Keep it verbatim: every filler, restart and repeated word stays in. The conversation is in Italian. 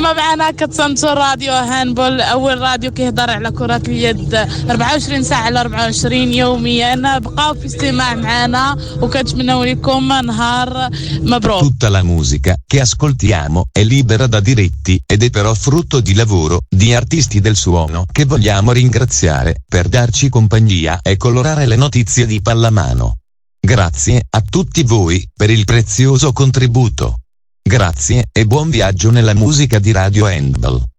كما معنا كتسمعوا راديو هاندبول، أول راديو كيهضر على كرة اليد أربعة وعشرين ساعة على أربعة وعشرين يوميا. بقاو في استماع معنا وكنتمنوا لكم نهار مبروك. Tutta la musica che ascoltiamo è libera da diritti ed è però frutto di lavoro di artisti del suono che vogliamo ringraziare per darci compagnia e colorare le notizie di pallamano. Grazie a tutti voi per il prezioso contributo. Grazie e buon viaggio nella musica di Radio Handball.